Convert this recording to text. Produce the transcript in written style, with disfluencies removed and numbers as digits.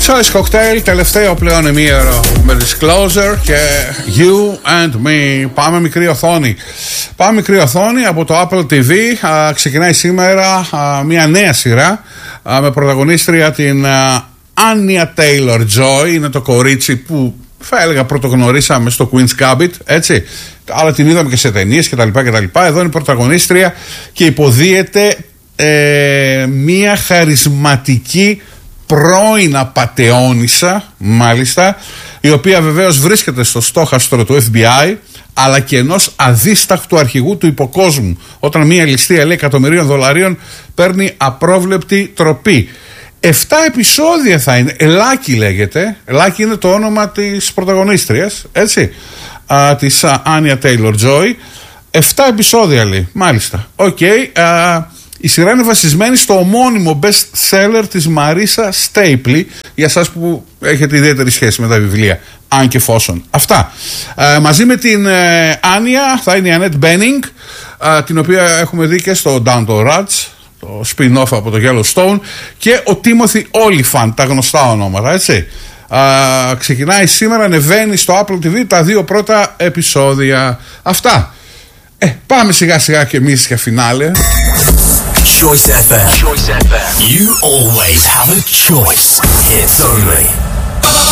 Choice Cocktail, τελευταίο πλέον ημίωρο με Disclosure και You and Me. Πάμε μικρή οθόνη. Πάμε μικρή οθόνη από το Apple TV. Ξεκινάει σήμερα μια νέα σειρά με πρωταγωνίστρια την Anya Taylor-Joy. Είναι το κορίτσι που θα έλεγα πρωτογνωρίσαμε στο Queen's Gambit, έτσι, αλλά την είδαμε και σε ταινίες κτλ. Εδώ είναι πρωταγωνίστρια και υποδίεται μια χαρισματική πρώην απατεώνισσα, μάλιστα, η οποία βεβαίως βρίσκεται στο στόχαστρο του FBI, αλλά και ενός αδίσταχτου αρχηγού του υποκόσμου, όταν μια ληστεία, λέει, $1.000.000 παίρνει απρόβλεπτη τροπή. 7 επεισόδια θα είναι. Lucky λέγεται. Lucky είναι το όνομα της πρωταγωνίστριας, έτσι, της Anya Taylor-Joy. 7 επεισόδια, λέει, μάλιστα. Οκ. Η σειρά είναι βασισμένη στο ομώνυμο best seller της Μαρίσα Στέιπλι, για εσάς που έχετε ιδιαίτερη σχέση με τα βιβλία, αν και φόσον. Αυτά. Μαζί με την Άνια θα είναι η Annette Bening, την οποία έχουμε δει και στο Down to Rats, το spin-off από το Yellowstone, και ο Timothy Olyphant, τα γνωστά ονόματα, έτσι. Ξεκινάει σήμερα, ανεβαίνει στο Apple TV τα 2 πρώτα επεισόδια. Αυτά. Πάμε σιγά σιγά και εμείς για φινάλε. Choice FM. You always have a choice. Hits only.